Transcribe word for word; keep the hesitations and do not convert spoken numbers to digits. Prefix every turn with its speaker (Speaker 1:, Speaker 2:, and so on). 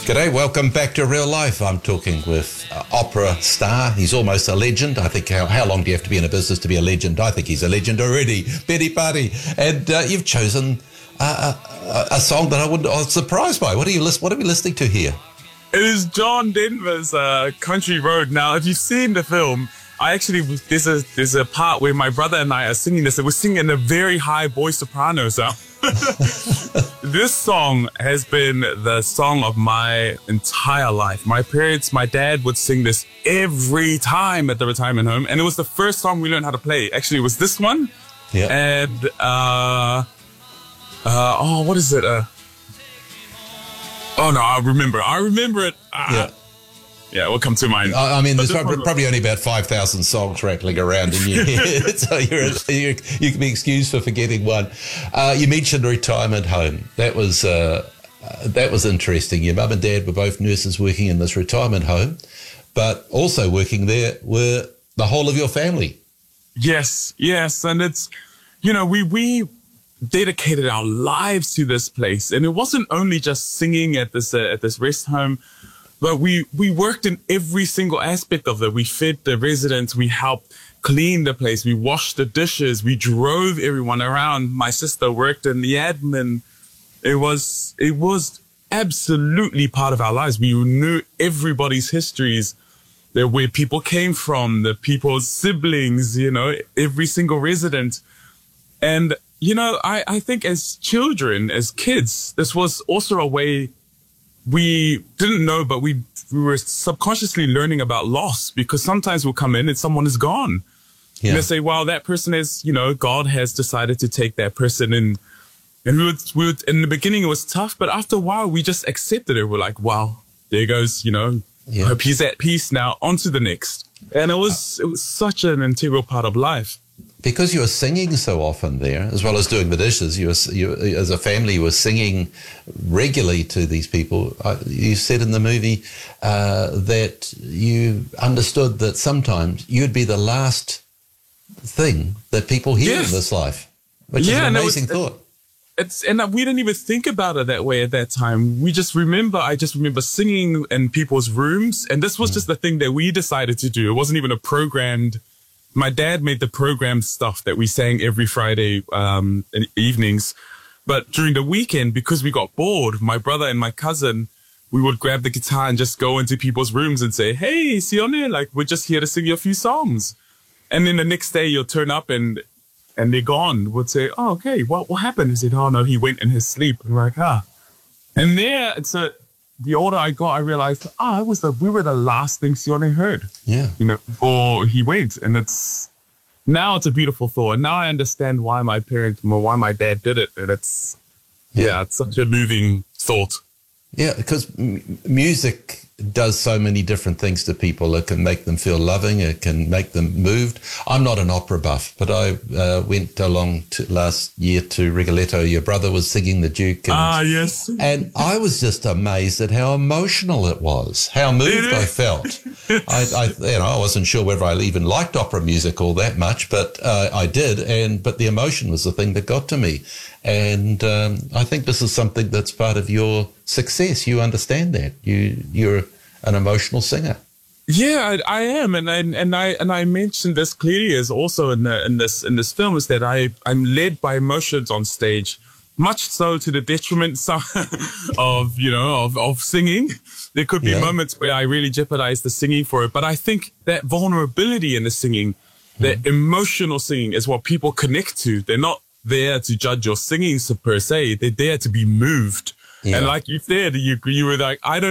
Speaker 1: G'day, welcome back to Real Life. I'm talking with uh, opera star. He's almost a legend. I think, how, how long do you have to be in a business to be a legend? I think he's a legend already. Benny Party. And uh, you've chosen uh, a, a song that I, wouldn't, I was surprised by. What are, you, what are we listening to here?
Speaker 2: It is John Denver's uh, Country Road. Now, if you've seen the film, I actually, there's a, there's a part where my brother and I are singing this, and we're singing in a very high voice soprano sound. This song has been the song of my entire life. My parents, my dad would sing this every time at the retirement home, and it was the first song we learned how to play. Actually, it was this one.
Speaker 1: Yeah.
Speaker 2: And, uh, uh, oh, what is it? Uh, oh, no, I remember. I remember it. Uh,
Speaker 1: yeah.
Speaker 2: Yeah, what comes to mind?
Speaker 1: I, I mean, there's
Speaker 2: this
Speaker 1: probably,
Speaker 2: one,
Speaker 1: probably only about five thousand songs rattling around in your head, so you're, you're, you can be excused for forgetting one. Uh, you mentioned retirement home. That was uh, uh, that was interesting. Your mum and dad were both nurses working in this retirement home, but also working there were the whole of your family.
Speaker 2: Yes, yes, and it's, you know, we we dedicated our lives to this place, and it wasn't only just singing at this uh, at this rest home. But we, we worked in every single aspect of it. We fed the residents. We helped clean the place. We washed the dishes. We drove everyone around. My sister worked in the admin. It was, it was absolutely part of our lives. We knew everybody's histories, the, where people came from, the people's siblings, you know, every single resident. And, you know, I, I think as children, as kids, this was also a way we didn't know, but we, we were subconsciously learning about loss, because sometimes we'll come in and someone is gone. Yeah. And they say, well, that person is, you know, God has decided to take that person. And, and we would, we would, in the beginning it was tough, but after a while we just accepted it. We're like, wow, there goes, you know, yeah. Hope he's at peace now, on to the next. And it was, it was such an integral part of life.
Speaker 1: Because you were singing so often there, as well as doing the dishes, you, were, you as a family were singing regularly to these people. I, you said in the movie uh, that you understood that sometimes you'd be the last thing that people hear
Speaker 2: yes.
Speaker 1: in this life, which
Speaker 2: yeah,
Speaker 1: is an amazing
Speaker 2: it was,
Speaker 1: thought.
Speaker 2: It's and we didn't even think about it that way at that time. We just remember, I just remember singing in people's rooms, and this was mm. just the thing that we decided to do. It wasn't even a programmed. My dad made the programmed stuff that we sang every Friday um, in evenings. But during the weekend, because we got bored, my brother and my cousin, we would grab the guitar and just go into people's rooms and say, hey, Sione, like, we're just here to sing you a few songs. And then the next day you'll turn up and and they're gone. We'd say, oh, okay, what, what happened? He said, oh, no, he went in his sleep. And we're like, ah. And there, it's a... The older I got, I realized, ah, oh, it was the, we were the last thing Sione heard.
Speaker 1: Yeah.
Speaker 2: You know, before he went. And it's, now it's a beautiful thought. And now I understand why my parents, why my dad did it. And it's, yeah, yeah it's such a moving thought.
Speaker 1: Yeah, because m- music does so many different things to people. It can make them feel loving. It can make them moved. I'm not an opera buff, but I uh, went along to last year to Rigoletto. Your brother was singing the Duke. And,
Speaker 2: ah, yes.
Speaker 1: And I was just amazed at how emotional it was, how moved I felt. I, I, you know, I wasn't sure whether I even liked opera music all that much, but uh, I did. And but the emotion was the thing that got to me. And um, I think this is something that's part of your success. You understand that. You you're an emotional singer.
Speaker 2: Yeah, I, I am, and I and I and I mentioned this clearly as also in the, in this in this film, is that I I'm led by emotions on stage, much so to the detriment of you know of of singing. There could be yeah. moments where I really jeopardize the singing for it, but I think that vulnerability in the singing, that mm. emotional singing, is what people connect to. They're not there to judge your singing per se. They're there to be moved. Yeah. And like you said, you you were like, I don't